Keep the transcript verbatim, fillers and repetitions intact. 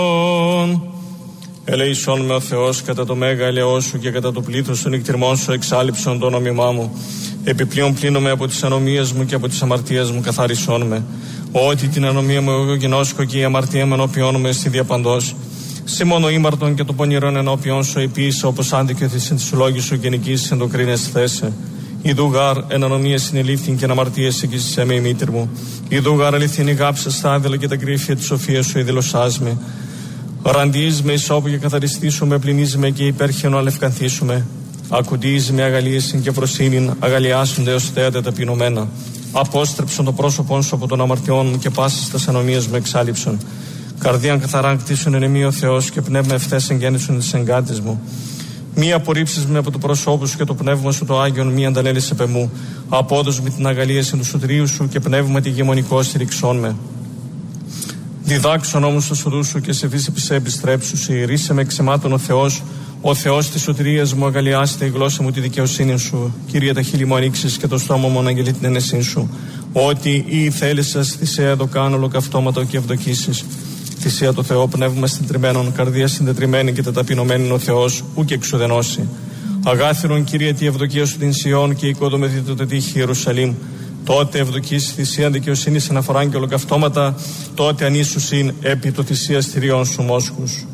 Ελεησόν με ο Θεός κατά το μέγα ελαιό σου και κατά το πλήθος των νικτριμών σου εξάλειψον το όνομά μου. Επιπλέον πλύνομαι από τις ανομίες μου και από τις αμαρτίες μου καθαρισόν με. Ότι την ανομία μου εγώ γινώσκω και η αμαρτία μου ενώπιόν μου εστι διαπαντός. Σε μόνο ήμαρτον και το πονηρόν ενώπιον σου επίσης όπως άντικαιθης εν της λόγης σου και νικήσεις εν το κρίνες θέσε. Ιδού γάρ εν ανομίες συνελήφθην και εν αμαρτίες εκείσισέ με η μήτηρ μου. Ιδού γάρ αληθινή γάψα στα άδελα και τα κρύφια της σοφίας σου ειδηλωσάς με. Ραντίζ με ισόπου και καθαριστήσουμε, πληνίζ με και υπέρχενο αλευκανθήσουμε. Ακουντίζ με αγαλίεσιν και προσύνην, αγαλιάσονται ως θέατα ταπεινωμένα. Απόστρεψον το πρόσωπον σου από των αμαρτιών μου και πάσης τας ανομίας μου εξάλειψον. Καρδίαν καθαράν κτίσουν εν εμεί ο Θεός και πνεύμα ευθές εγγέννησον της εγκάτης μου. Μη απορρίψεις με από το πρόσωπο σου και το πνεύμα σου το Άγιον, μη ανταλέλεις επ' εμού. Απόδος με την αγαλίεσιν του σωτηρίου σου και πνεύμα τη γεμονικό στηριξών με. Διδάξον όμως το σοδού σου και σε φύση επιστρέψου, ρίσε με εξαιμάτων ο Θεός, ο Θεός της σωτηρίας μου, αγαλιάστε η γλώσσα μου τη δικαιοσύνη σου. Κύριε, τα χείλη μου ανοίξεις και το στόμα μου αναγγελεί την ένεσή σου. Ότι ή θέλησας θυσία το κάνω ολοκαυτώματο και ευδοκίσεις. Θυσία το Θεό, πνεύμα συντριμμένον, καρδία συντετριμένη και ταπεινωμένη ο Θεός, ου και εξουδενώσει. Αγάθυρον, Κύριε, τη ευδοκία σου την Σιών και οικοδομηθεί το τετύχη Ιερουσαλήμ. Τότε ευδοκίσεις θυσία δικαιοσύνης αναφοράν και ολοκαυτώματα, τότε ανήσουσιν επί το θυσία στηριών σου μόσχους.